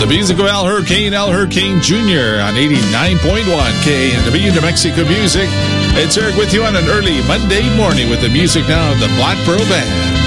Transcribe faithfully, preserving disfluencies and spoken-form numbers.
music of Al Hurricane, Al Hurricane Junior on eighty-nine point one K N W New Mexico Music. It's Eric with you on an early Monday morning with the music now of the Black Pearl Band.